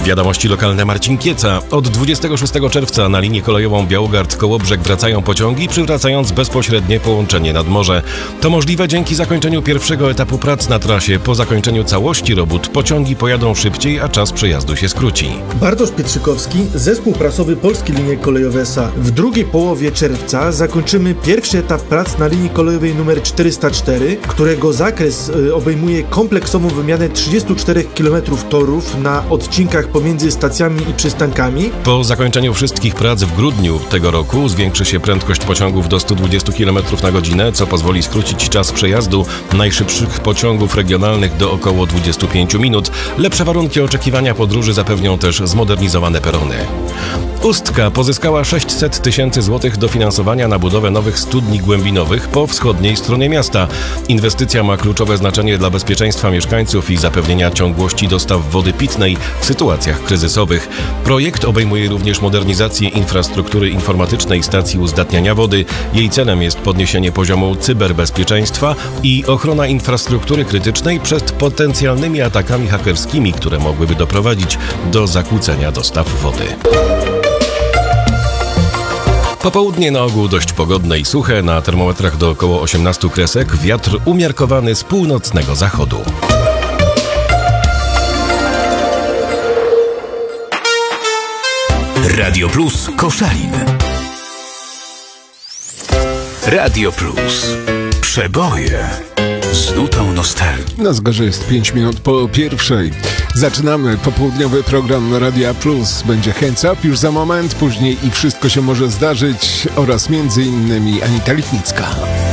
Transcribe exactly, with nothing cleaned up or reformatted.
Wiadomości lokalne, Marcin Kieca. Od dwudziestego szóstego czerwca na linię kolejową Białogard-Kołobrzeg wracają pociągi, przywracając bezpośrednie połączenie nad morze. To możliwe dzięki zakończeniu pierwszego etapu prac na trasie. Po zakończeniu całości robót pociągi pojadą szybciej, a czas przejazdu się skróci. Bartosz Pietrzykowski, zespół prasowy Polskie Linie Kolejowe S A. W drugiej połowie czerwca zakończymy pierwszy etap prac na linii kolejowej numer czterysta cztery, którego zakres obejmuje kompleksową wymianę trzydziestu czterech kilometrów torów na odcinkach pomiędzy stacjami i przystankami. Po zakończeniu wszystkich prac w grudniu tego roku zwiększy się prędkość pociągów do stu dwudziestu kilometrów na godzinę, co pozwoli skrócić czas przejazdu najszybszych pociągów regionalnych do około dwudziestu pięciu minut. Lepsze warunki oczekiwania podróży zapewnią też zmodernizowane perony. Ustka pozyskała sześćset tysięcy złotych dofinansowania na budowę nowych studni głębinowych po wschodniej stronie miasta. Inwestycja ma kluczowe znaczenie dla bezpieczeństwa mieszkańców i zapewnienia ciągłości dostaw wody pitnej w sytuacjach kryzysowych. Projekt obejmuje również modernizację infrastruktury informatycznej stacji uzdatniania wody. Jej celem jest podniesienie poziomu cyberbezpieczeństwa i ochrona infrastruktury krytycznej przed potencjalnymi atakami hakerskimi, które mogłyby doprowadzić do zakłócenia dostaw wody. Popołudnie na ogół dość pogodne i suche, na termometrach do około osiemnastu kresek, wiatr umiarkowany z północnego zachodu. Radio Plus Koszalin. Radio Plus. Przeboje z nutą nostalgii. Na zegarze jest pięć minut po pierwszej. Zaczynamy popołudniowy program Radia Plus. Będzie Hands Up już za moment, później i Wszystko się może zdarzyć oraz między innymi Anita Lichnicka.